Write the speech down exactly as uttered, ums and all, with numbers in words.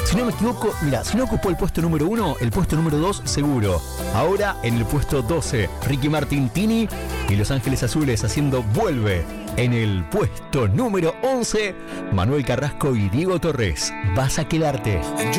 Si no me equivoco, mira, si no ocupó el puesto número uno, el puesto número dos seguro. Ahora en el puesto doce, Ricky Martin, Tini y Los Ángeles Azules haciendo Vuelve. En el puesto número once, Manuel Carrasco y Diego Torres, Vas a quedarte.